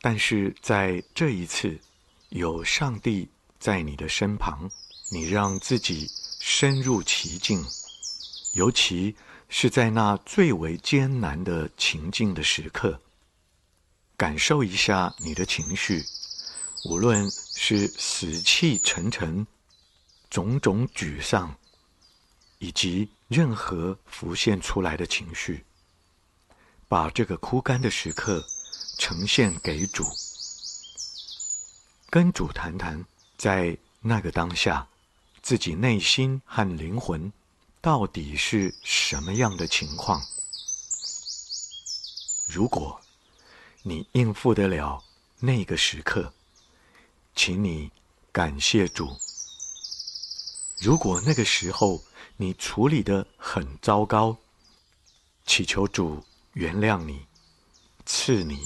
但是在这一次，有上帝在你的身旁，你让自己深入其境，尤其是在那最为艰难的情境的时刻，感受一下你的情绪，无论是死气沉沉、种种沮丧，以及任何浮现出来的情绪，把这个枯干的时刻呈现给主，跟主谈谈，在那个当下，自己内心和灵魂到底是什么样的情况。如果你应付得了那个时刻，请你感谢主。如果那个时候你处理得很糟糕，祈求主原谅你，赐你